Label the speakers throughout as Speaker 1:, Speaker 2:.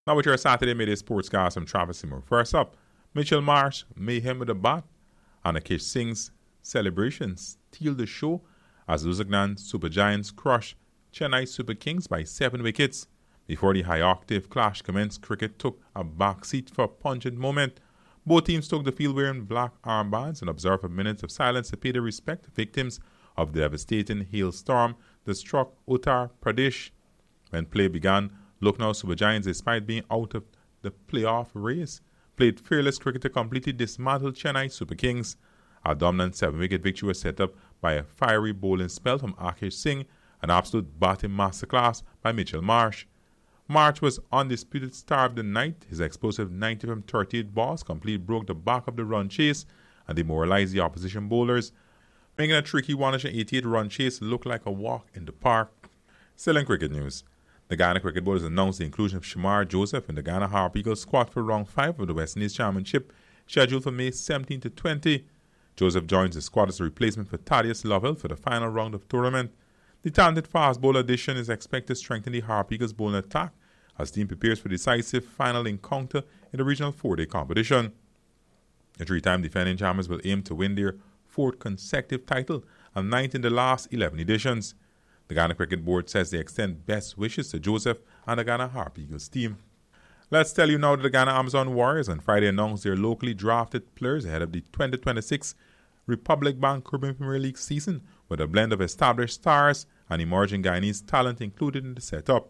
Speaker 1: Now with your Saturday Midday Sportscast from Travis Seymour. First up, Mitchell Marsh, Mayhem with the bat, and Akish Singh's celebrations steal the show as Luzagnan Super Giants crush Chennai Super Kings by 7 wickets. Before the high-octave clash commenced, cricket took a backseat for a pungent moment. Both teams took the field wearing black armbands and observed a minute of silence to pay their respect to victims of the devastating hailstorm that struck Uttar Pradesh. When play began, Lucknow Super Giants, despite being out of the playoff race, played fearless cricket to completely dismantle Chennai Super Kings. A dominant 7-wicket victory was set up by a fiery bowling spell from Akish Singh, an absolute batting masterclass by Mitchell Marsh. Marsh was undisputed star of the night. His explosive 90 from 38 balls completely broke the back of the run chase and demoralized the opposition bowlers, making a tricky 188 run chase look like a walk in the park. Still in cricket news, the Ghana Cricket Board has announced the inclusion of Shamar Joseph in the Ghana Harp Eagles squad for round 5 of the West Indies Championship, scheduled for May 17 to 20. Joseph joins the squad as a replacement for Thaddeus Lovell for the final round of the tournament. The talented fast bowler addition is expected to strengthen the Harp Eagles bowling attack as the team prepares for the decisive final encounter in the regional 4-day competition. The 3-time defending champions will aim to win their 4th consecutive title and 9th in the last 11 editions. The Ghana Cricket Board says they extend best wishes to Joseph and the Ghana Harp Eagles team. Let's tell you now that the Ghana Amazon Warriors on Friday announced their locally drafted players ahead of the 2026 Republic Bank Caribbean Premier League season, with a blend of established stars and emerging Guyanese talent included in the setup.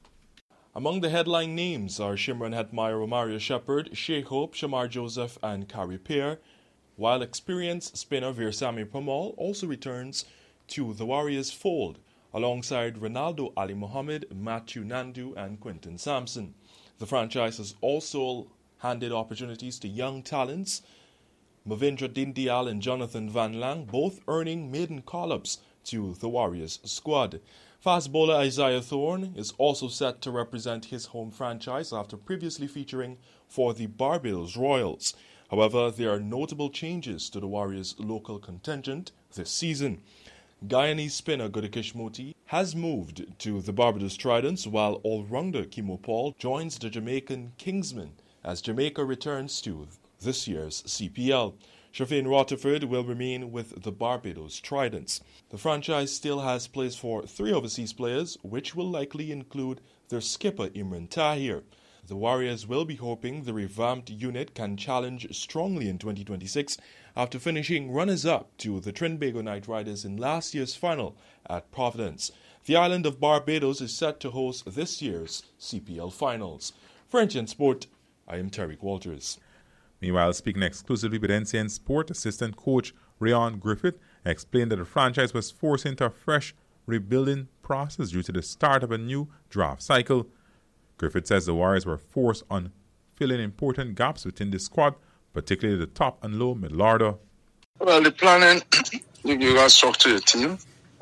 Speaker 2: Among the headline names are Shimron Hetmeyer, Romario Shepherd, Shea Hope, Shamar Joseph, and Carrie Pear, while experienced spinner Veersamy Permaul also returns to the Warriors' fold, alongside Ronaldo Ali Mohammed, Matthew Nandu, and Quinton Sampson. The franchise has also handed opportunities to young talents, Mavindra Dindyal and Jonathan Van Lang, both earning maiden call-ups to the Warriors squad. Fast bowler Isaiah Thorne is also set to represent his home franchise after previously featuring for the Barbados Royals. However, there are notable changes to the Warriors' local contingent this season. Guyanese spinner Gudakesh Moti has moved to the Barbados Tridents, while all-rounder Kimo Paul joins the Jamaican Kingsmen as Jamaica returns to this year's CPL. Shafin Rutherford will remain with the Barbados Tridents. The franchise still has place for 3 overseas players, which will likely include their skipper Imran Tahir. The Warriors will be hoping the revamped unit can challenge strongly in 2026 after finishing runners-up to the Trinbago Knight Riders in last year's final at Providence. The island of Barbados is set to host this year's CPL finals. French and Sport, I am Tariq Walters.
Speaker 1: Meanwhile, speaking exclusively with NCN Sport, assistant coach Rayon Griffith explained that the franchise was forced into a fresh rebuilding process due to the start of a new draft cycle. Griffith says the Warriors were forced on filling important gaps within the squad, particularly the top and low middle order.
Speaker 3: Well, the planning, you got to structure the team.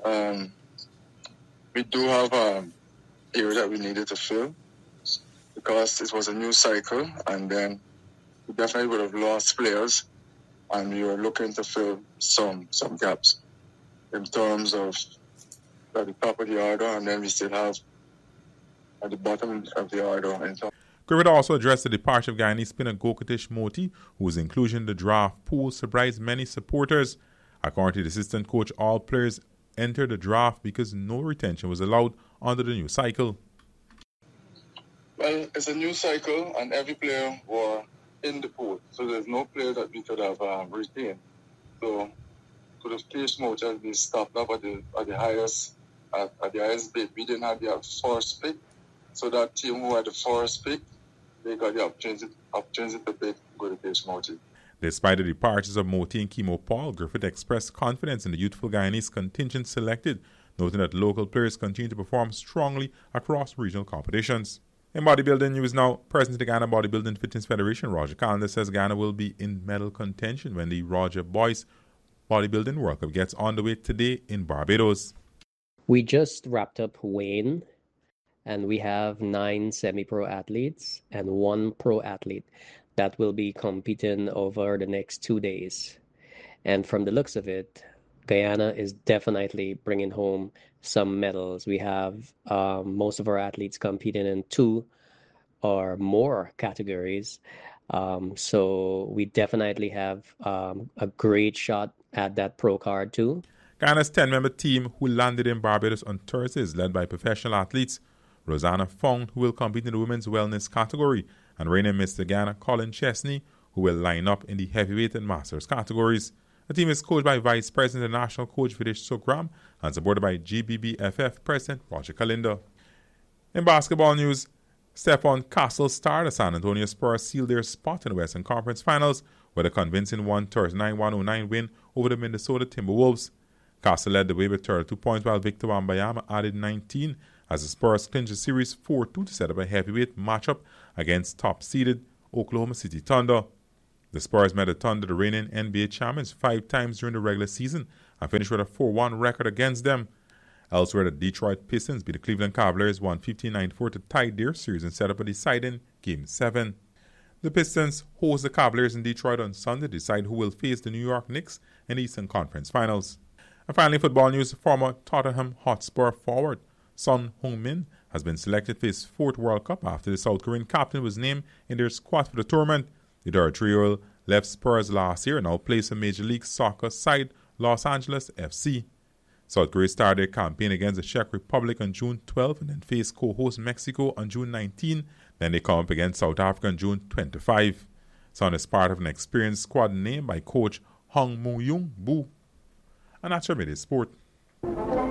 Speaker 3: We do have an area that we needed to fill because it was a new cycle, and then we definitely would have lost players, and we were looking to fill some gaps in terms of at the top of the order, and then we still have at the bottom of the order.
Speaker 1: Griffith also addressed the departure of Guyanese spinner Gudakesh Moti, whose inclusion in the draft pool surprised many supporters. According to the assistant coach, all players entered the draft because no retention was allowed under the new cycle.
Speaker 3: Well, it's a new cycle, and every player were in the pool, so there's no player that we could have retained. So Gudakesh Moti has been stopped up at the highest bid. We didn't have the first pick, so that team who had the first pick, they got the opportunity to pick Gudakesh Moti.
Speaker 1: Despite the departures of Moti and Kimo Paul, Griffith expressed confidence in the youthful Guyanese contingent selected, noting that local players continue to perform strongly across regional competitions. In bodybuilding news now, President of the Ghana Bodybuilding Fitness Federation, Roger Callender, says Ghana will be in medal contention when the Roger Boyce Bodybuilding World Cup gets underway today in Barbados.
Speaker 4: We just wrapped up Wayne, and we have 9 semi-pro athletes and 1 pro athlete that will be competing over the next 2 days. And from the looks of it, Guyana is definitely bringing home some medals. We have most of our athletes competing in 2 or more categories. So we definitely have a great shot at that pro card too.
Speaker 1: Ghana's 10-member team, who landed in Barbados on Thursday, is led by professional athletes Rosanna Fong, who will compete in the women's wellness category, and reigning Mr. Ghana Colin Chesney, who will line up in the heavyweight and masters categories. The team is coached by Vice President and National Coach Videsh Sugram and supported by GBBFF President Roger Kalinda. In basketball news, Stephon Castle star the San Antonio Spurs sealed their spot in the Western Conference Finals with a convincing 139-109 win over the Minnesota Timberwolves. Castle led the way with 32 points while Victor Wembanyama added 19 as the Spurs clinched the series 4-2 to set up a heavyweight matchup against top-seeded Oklahoma City Thunder. The Spurs met the Thunder, the reigning NBA champions, 5 times during the regular season and finished with a 4-1 record against them. Elsewhere, the Detroit Pistons beat the Cleveland Cavaliers 115-94 to tie their series and set up a deciding Game 7. The Pistons host the Cavaliers in Detroit on Sunday to decide who will face the New York Knicks in the Eastern Conference Finals. And finally, football news, former Tottenham Hotspur forward Son Heung-min has been selected for his 4th World Cup after the South Korean captain was named in their squad for the tournament. The 33-year-old left Spurs last year and now plays for Major League Soccer side Los Angeles FC. South Korea started their campaign against the Czech Republic on June 12 and then faced co-host Mexico on June 19. Then they come up against South Africa on June 25. Son is part of an experienced squad named by coach Hong Moo-young Boo. And that's your Midday Sport.